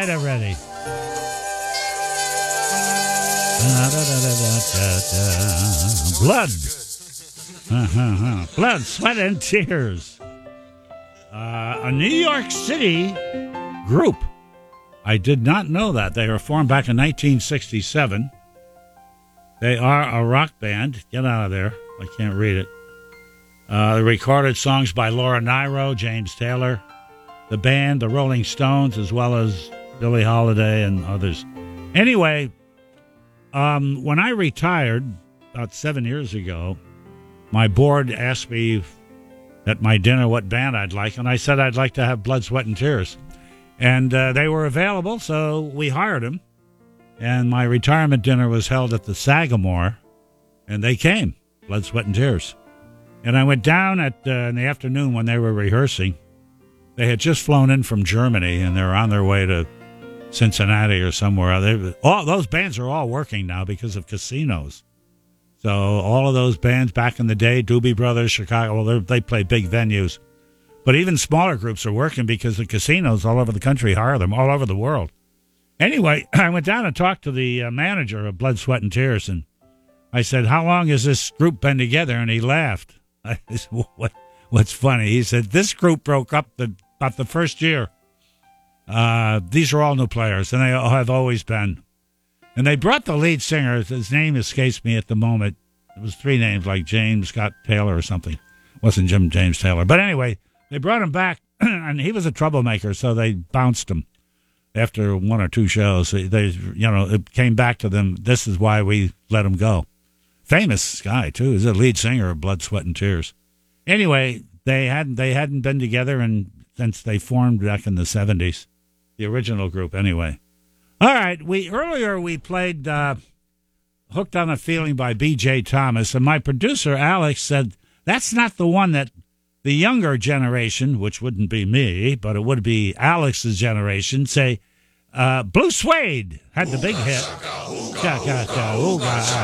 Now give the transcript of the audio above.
right, already. Blood. Blood, sweat, and tears. A New York City group. I did not know that. They were formed back in 1967. They are a rock band. Get out of there. I can't read it. They recorded songs by Laura Nyro, James Taylor, the band, the Rolling Stones, as well as Billie Holiday and others. Anyway, when I retired about 7 years ago, my board asked me at my dinner what band I'd like, and I said I'd like to have Blood, Sweat, and Tears. And they were available, so we hired them. And my retirement dinner was held at the Sagamore, and they came, Blood, Sweat, and Tears. And I went down in the afternoon when they were rehearsing. They had just flown in from Germany, and they were on their way to Cincinnati or somewhere. All those bands are all working now because of casinos. So all of those bands back in the day, Doobie Brothers, Chicago, well, they play big venues. But even smaller groups are working because the casinos all over the country hire them, all over the world. Anyway, I went down and talked to the manager of Blood, Sweat, and Tears, and I said, how long has this group been together? And he laughed. I said, what's funny? He said, this group broke up about the first year. These are all new players, and they have always been. And they brought the lead singer. His name escapes me at the moment. It was three names, like James Scott Taylor or something. It wasn't James Taylor. But anyway, they brought him back, and he was a troublemaker, so they bounced him after one or two shows. It came back to them. This is why we let him go. Famous guy too. He's a lead singer of Blood, Sweat, and Tears. Anyway, they hadn't been together since they formed back in the 70s. The original group, anyway. All right, earlier we played Hooked on a Feeling by B.J. Thomas, and my producer, Alex, said that's not the one that the younger generation, which wouldn't be me, but it would be Alex's generation, say, Blue Suede had the big hit.